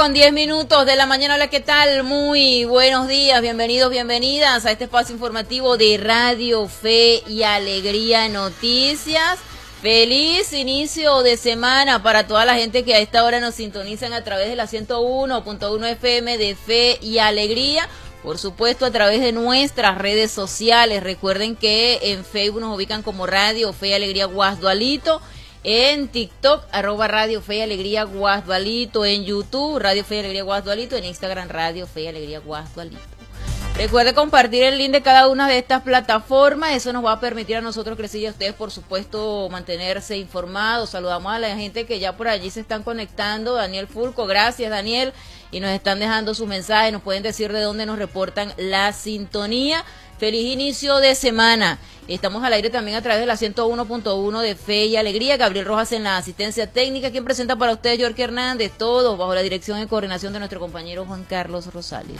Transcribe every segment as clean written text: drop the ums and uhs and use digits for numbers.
5:10 de la mañana. Hola, ¿qué tal? Muy buenos días, bienvenidos, bienvenidas a este espacio informativo de Radio Fe y Alegría Noticias. Feliz inicio de semana para toda la gente que a esta hora nos sintonizan a través de la 101.1 FM de Fe y Alegría. Por supuesto, a través de nuestras redes sociales. Recuerden que en Facebook nos ubican como Radio Fe y Alegría Guasdualito. En TikTok, @Radio Fe y Alegría Guasdualito. En YouTube, Radio Fe y Alegría Guasdualito. En Instagram, Radio Fe y Alegría Guasdualito. Recuerde compartir el link de cada una de estas plataformas. Eso nos va a permitir a nosotros crecer y a ustedes, por supuesto, mantenerse informados. Saludamos a la gente que ya por allí se están conectando. Daniel Fulco, gracias, Daniel. Y nos están dejando sus mensajes. Nos pueden decir de dónde nos reportan la sintonía. Feliz inicio de semana. Estamos al aire también a través de la 101.1 de Fe y Alegría. Gabriel Rojas en la asistencia técnica. Quien presenta para ustedes, Yorky Hernández. Todos bajo la dirección y coordinación de nuestro compañero Juan Carlos Rosales.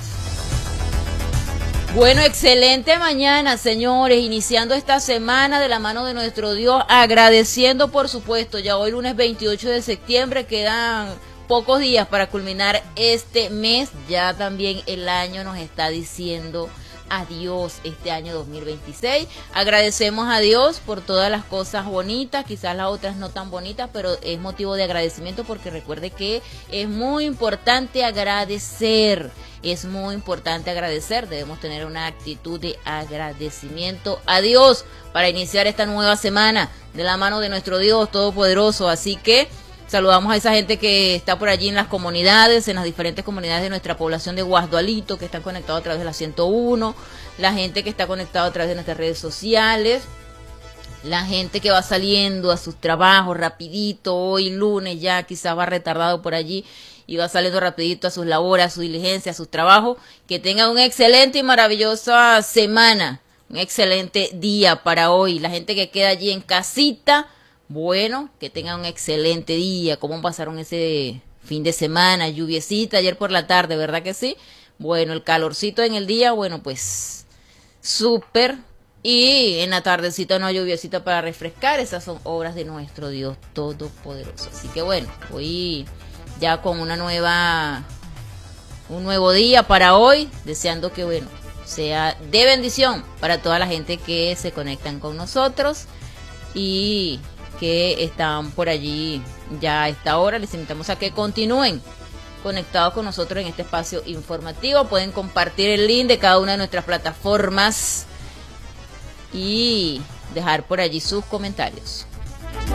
Bueno, excelente mañana, señores. Iniciando esta semana de la mano de nuestro Dios. Agradeciendo, por supuesto, ya hoy lunes 28 de septiembre. Quedan pocos días para culminar este mes. Ya también el año nos está diciendo adiós, este año 2026. Agradecemos a Dios por todas las cosas bonitas, quizás las otras no tan bonitas, pero es motivo de agradecimiento porque recuerde que es muy importante agradecer. Es muy importante agradecer, debemos tener una actitud de agradecimiento a Dios para iniciar esta nueva semana de la mano de nuestro Dios Todopoderoso. Así que saludamos a esa gente que está por allí en las comunidades, en las diferentes comunidades de nuestra población de Guasdualito, que están conectados a través de la 101, la gente que está conectada a través de nuestras redes sociales, la gente que va saliendo a sus trabajos rapidito, hoy lunes ya quizás va retardado por allí y va saliendo rapidito a sus labores, a su diligencia, a sus trabajos. Que tengan una excelente y maravillosa semana, un excelente día para hoy. La gente que queda allí en casita, bueno, que tengan un excelente día. ¿Cómo pasaron ese fin de semana? Lluviecita ayer por la tarde, ¿verdad que sí? Bueno, el calorcito en el día, bueno, pues súper. Y en la tardecita una lluviecita para refrescar. Esas son obras de nuestro Dios Todopoderoso. Así que bueno, hoy ya con un nuevo día para hoy, deseando que bueno, sea de bendición para toda la gente que se conectan con nosotros y que están por allí ya a esta hora. Les invitamos a que continúen conectados con nosotros en este espacio informativo. Pueden compartir el link de cada una de nuestras plataformas y dejar por allí sus comentarios.